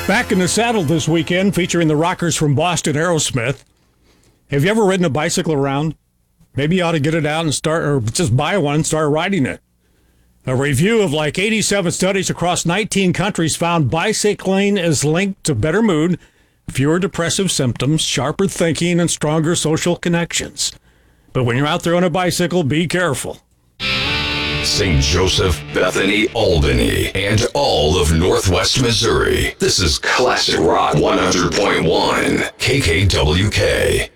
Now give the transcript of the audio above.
Back in the saddle this weekend, featuring the rockers from Boston, Aerosmith. Have you ever ridden a bicycle around? Maybe you ought to get it out and start, or just buy one and start riding it. A review of like 87 studies across 19 countries found bicycling is linked to better mood, fewer depressive symptoms, sharper thinking, and stronger social connections. But when you're out there on a bicycle, be careful. St. Joseph, Bethany, Albany, and all of Northwest Missouri. This is Classic Rock 100.1 KKWK.